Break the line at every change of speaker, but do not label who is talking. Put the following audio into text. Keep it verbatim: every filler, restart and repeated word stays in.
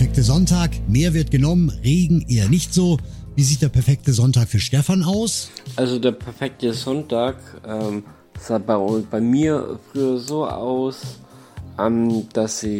perfekte Sonntag. Mehr wird genommen, Regen eher nicht so. Wie sieht der perfekte Sonntag für Stefan aus?
Also der perfekte Sonntag ähm, sah bei, bei mir früher so aus, ähm, dass ich